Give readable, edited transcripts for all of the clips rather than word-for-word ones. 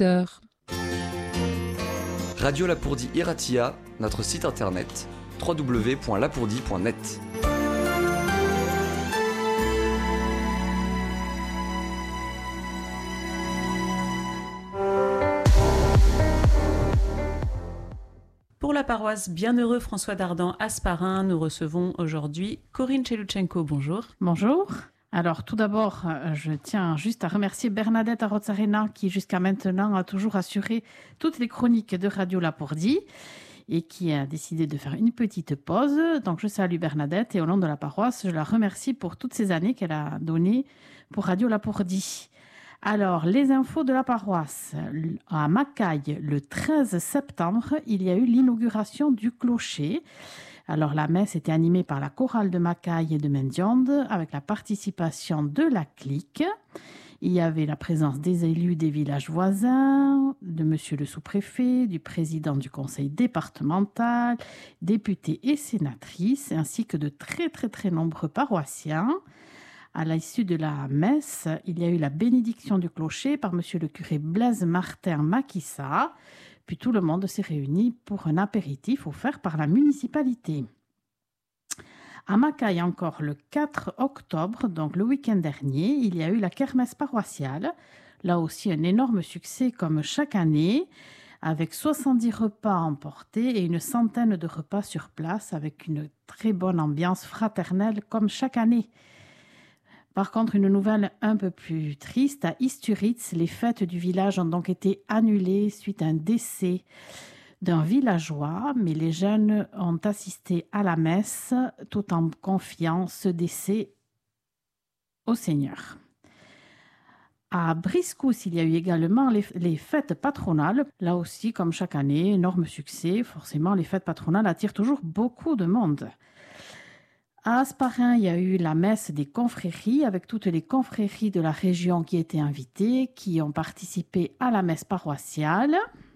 auditeurs. Radio Lapourdie Iratia, notre site internet www.lapourdie.net. Pour la paroisse Bienheureux François d'Ardan Hasparren, nous recevons aujourd'hui Corinne Cheluchenko. Bonjour. Bonjour. Alors tout d'abord, je tiens juste à remercier Bernadette Arozarena qui jusqu'à maintenant a toujours assuré toutes les chroniques de Radio Lapourdie et qui a décidé de faire une petite pause. Donc je salue Bernadette et au nom de la paroisse, je la remercie pour toutes ces années qu'elle a données pour Radio Lapourdie. Alors, les infos de la paroisse. À Macaille, le 13 septembre, il y a eu l'inauguration du clocher. Alors, la messe était animée par la chorale de Macaille et de Mendiande avec la participation de la clique. Il y avait la présence des élus des villages voisins, de monsieur le sous-préfet, du président du conseil départemental, députés et sénatrices, ainsi que de très nombreux paroissiens. À l'issue de la messe, il y a eu la bénédiction du clocher par monsieur le curé Blaise Martin Makissa. Puis tout le monde s'est réuni pour un apéritif offert par la municipalité. À Macaille encore, le 4 octobre, donc le week-end dernier, il y a eu la kermesse paroissiale. Là aussi, un énorme succès comme chaque année, avec 70 repas emportés et une centaine de repas sur place, avec une très bonne ambiance fraternelle comme chaque année. Par contre, une nouvelle un peu plus triste, à Isturitz, les fêtes du village ont donc été annulées suite à un décès d'un villageois, mais les jeunes ont assisté à la messe tout en confiant ce décès au Seigneur. À Briscousse, il y a eu également les fêtes patronales. Là aussi, comme chaque année, énorme succès. Forcément, les fêtes patronales attirent toujours beaucoup de monde. À Hasparren, il y a eu la messe des confréries avec toutes les confréries de la région qui étaient invitées, qui ont participé à la messe paroissiale.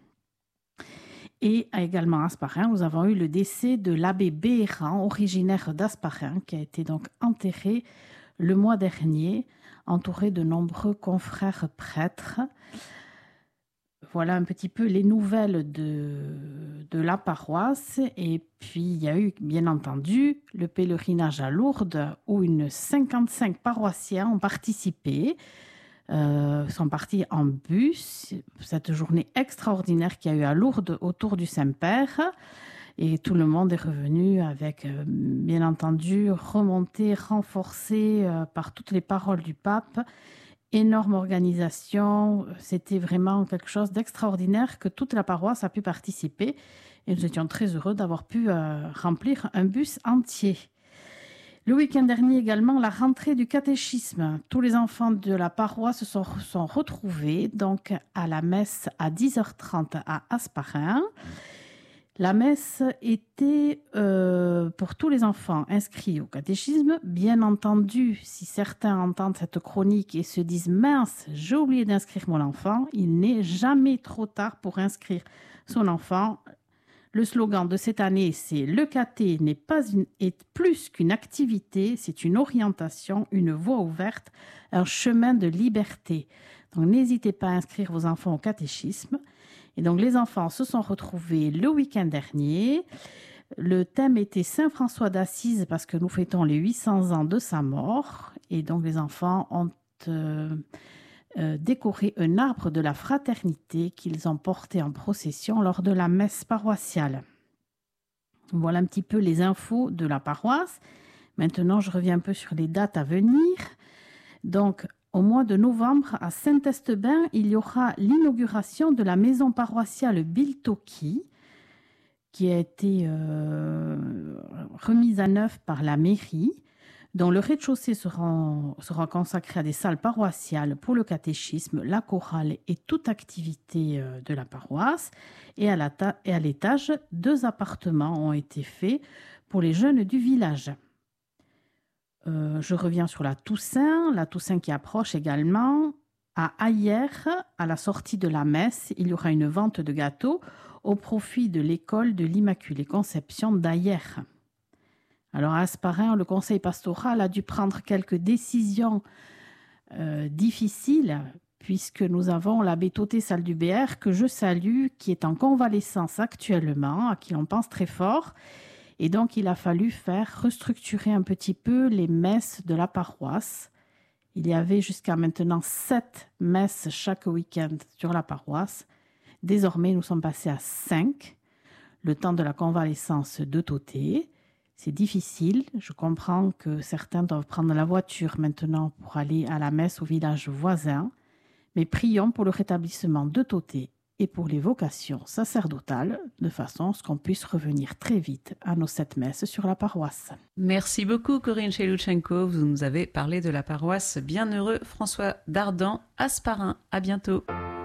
Et également à Hasparren, nous avons eu le décès de l'abbé Béran, originaire d'Hasparren, qui a été donc enterré le mois dernier, entouré de nombreux confrères prêtres. Voilà un petit peu les nouvelles de la paroisse. Et puis, il y a eu, bien entendu, le pèlerinage à Lourdes où 55 paroissiens ont participé, sont partis en bus. Cette journée extraordinaire qu'il y a eu à Lourdes autour du Saint-Père. Et tout le monde est revenu avec, bien entendu, remonté, renforcé par toutes les paroles du pape. Énorme organisation, c'était vraiment quelque chose d'extraordinaire que toute la paroisse a pu participer et nous étions très heureux d'avoir pu remplir un bus entier. Le week-end dernier également, la rentrée du catéchisme. Tous les enfants de la paroisse se sont retrouvés donc à la messe à 10h30 à Hasparren. La messe était pour tous les enfants inscrits au catéchisme. Bien entendu, si certains entendent cette chronique et se disent « Mince, j'ai oublié d'inscrire mon enfant », il n'est jamais trop tard pour inscrire son enfant. Le slogan de cette année, c'est « Le caté est plus qu'une activité, c'est une orientation, une voie ouverte, un chemin de liberté ». Donc n'hésitez pas à inscrire vos enfants au catéchisme. Et donc, les enfants se sont retrouvés le week-end dernier. Le thème était Saint François d'Assise parce que nous fêtons les 800 ans de sa mort. Et donc, les enfants ont décoré un arbre de la fraternité qu'ils ont porté en procession lors de la messe paroissiale. Voilà un petit peu les infos de la paroisse. Maintenant, je reviens un peu sur les dates à venir. Donc, au mois de novembre, à Saint-Estebin, il y aura l'inauguration de la maison paroissiale Biltoki, qui a été remise à neuf par la mairie, dont le rez-de-chaussée sera consacré à des salles paroissiales pour le catéchisme, la chorale et toute activité de la paroisse. Et à l'étage, 2 appartements ont été faits pour les jeunes du village. Je reviens sur la Toussaint qui approche également. À Ayer, à la sortie de la messe, il y aura une vente de gâteaux au profit de l'école de l'Immaculée Conception d'Ayer. Alors à Hasparren, le conseil pastoral a dû prendre quelques décisions difficiles puisque nous avons l'abbé Toté Saldubert, que je salue, qui est en convalescence actuellement, à qui l'on pense très fort. Et donc, il a fallu faire restructurer un petit peu les messes de la paroisse. Il y avait jusqu'à maintenant 7 messes chaque week-end sur la paroisse. Désormais, nous sommes passés à 5, le temps de la convalescence de Toté. C'est difficile. Je comprends que certains doivent prendre la voiture maintenant pour aller à la messe au village voisin. Mais prions pour le rétablissement de Toté et pour les vocations sacerdotales, de façon à ce qu'on puisse revenir très vite à nos 7 messes sur la paroisse. Merci beaucoup Corinne Cheloutchenko. Vous nous avez parlé de la paroisse Bienheureux François d'Ardan à Sparin. À bientôt.